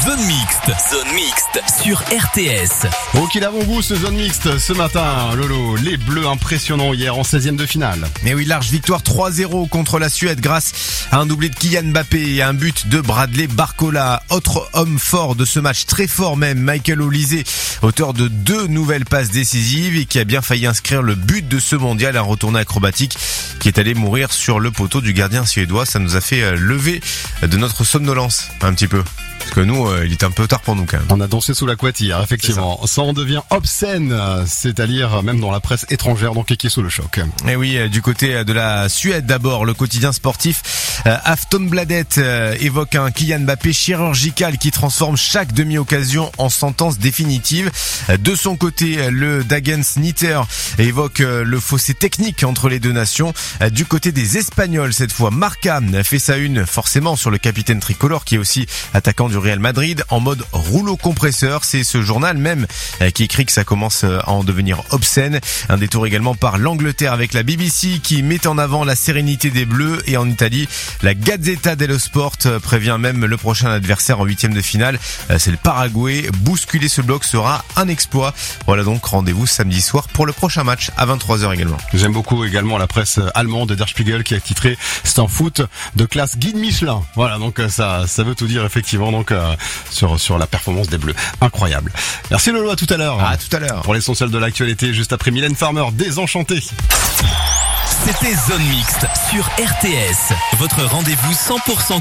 Zone mixte sur RTS. Oh qu'il a bon goût ce zone mixte ce matin, Lolo. Les Bleus impressionnants hier en 16e de finale. Mais oui, large victoire 3-0 contre la Suède grâce à un doublé de Kylian Mbappé et un but de Bradley Barcola. Autre homme fort de ce match, très fort même, Michael Olise, auteur de 2 nouvelles passes décisives et qui a bien failli inscrire le but de ce mondial, un retourné acrobatique qui est allé mourir sur le poteau du gardien suédois. Ça nous a fait lever de notre somnolence un petit peu. Parce que nous, il était un peu tard pour nous quand même. On a dansé sous la couette hier, effectivement. Ça en devient obscène, c'est à lire même dans la presse étrangère, donc qui est sous le choc. Et oui, du côté de la Suède d'abord, le quotidien sportif Aftonbladet évoque un Kylian Mbappé chirurgical qui transforme chaque demi-occasion en sentence définitive. De son côté, le Dagens Nyheter évoque le fossé technique entre les deux nations. Du côté des Espagnols, cette fois, Marca fait sa une forcément sur le capitaine tricolore qui est aussi attaquant du Real Madrid en mode rouleau compresseur. C'est ce journal même qui écrit que ça commence à en devenir obscène. Un détour également par l'Angleterre avec la BBC qui met en avant la sérénité des Bleus, et en Italie, la Gazzetta dello Sport prévient même le prochain adversaire en 8e de finale. C'est le Paraguay. Bousculer ce bloc sera un exploit. Voilà donc, rendez-vous samedi soir pour le prochain match à 23h également. J'aime beaucoup également la presse allemande Der Spiegel qui a titré "C'est un foot de classe guide Michelin". Voilà, donc ça veut tout dire effectivement. Donc sur la performance des Bleus. Incroyable. Merci Lolo, à tout à l'heure. À tout à l'heure. Pour l'essentiel de l'actualité, juste après Mylène Farmer, Désenchanté. C'était Zone mixte sur RTS. Votre rendez-vous 100%